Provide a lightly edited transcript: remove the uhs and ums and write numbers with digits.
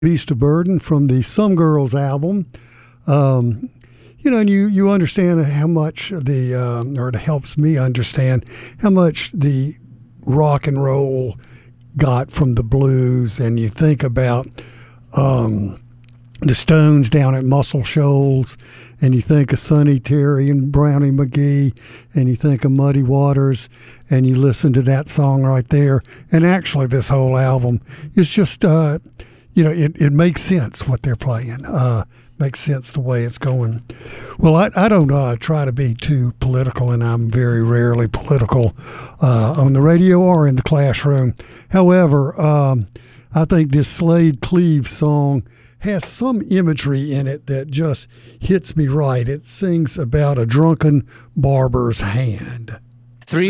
Beast of Burden from the Some Girls album. Um, and you understand how much or it helps me understand how much the rock and roll got from the blues, and you think about the Stones down at Muscle Shoals, and you think of Sonny Terry and Brownie McGee, and you think of Muddy Waters, and you listen to that song right there. And actually, this whole album is just, it makes sense what they're playing. Makes sense the way it's going. Well, I don't try to be too political, and I'm very rarely political on the radio or in the classroom. However, I think this Slade Cleave song has some imagery in it that just hits me right. It sings about a drunken barber's hand.